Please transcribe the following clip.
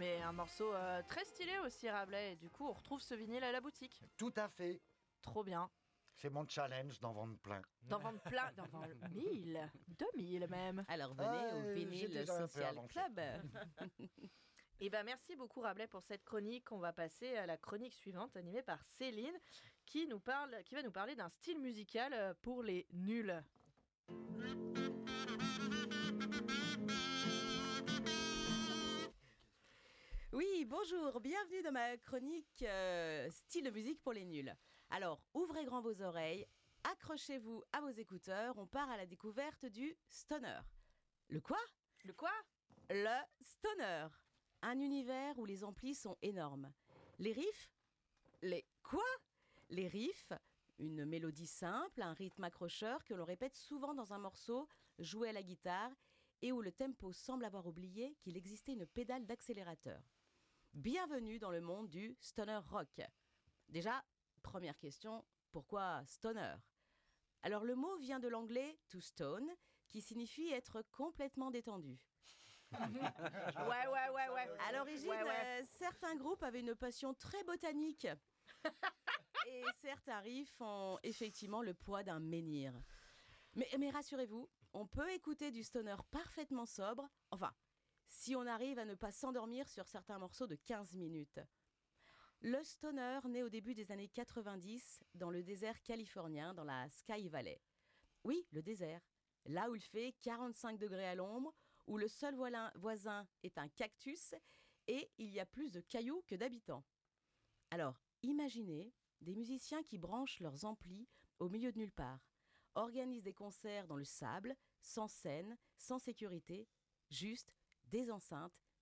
Mais un morceau très stylé aussi, Rabelais. Et du coup, on retrouve ce vinyle à la boutique. Tout à fait. Trop bien. C'est mon challenge d'en vendre plein. D'en vendre plein, d'en vendre 1000, 2000 même. Alors venez au j'ai Vinyl déjà un peu Social avancé. Club. Et ben merci beaucoup Rabelais pour cette chronique. On va passer à la chronique suivante animée par Céline qui va nous parler d'un style musical pour les nuls. Oui, bonjour, bienvenue dans ma chronique style de musique pour les nuls. Alors, ouvrez grand vos oreilles, accrochez-vous à vos écouteurs, on part à la découverte du stoner. Le quoi ? Le quoi ? Le stoner. Un univers où les amplis sont énormes. Les riffs ? Les quoi ? Les riffs, une mélodie simple, un rythme accrocheur que l'on répète souvent dans un morceau joué à la guitare et où le tempo semble avoir oublié qu'il existait une pédale d'accélérateur. Bienvenue dans le monde du stoner rock. Déjà, première question, pourquoi stoner ? Alors le mot vient de l'anglais to stone, qui signifie être complètement détendu. Ouais. À l'origine, Ouais. certains groupes avaient une passion très botanique. Et certains riffs ont effectivement le poids d'un menhir. Mais rassurez-vous, on peut écouter du stoner parfaitement sobre, enfin, si on arrive à ne pas s'endormir sur certains morceaux de 15 minutes. Le stoner naît au début des années 90 dans le désert californien, dans la Sky Valley. Oui, le désert. Là où il fait 45 degrés à l'ombre, où le seul voisin est un cactus et il y a plus de cailloux que d'habitants. Alors, imaginez des musiciens qui branchent leurs amplis au milieu de nulle part, organisent des concerts dans le sable, sans scène, sans sécurité, juste des enceintes,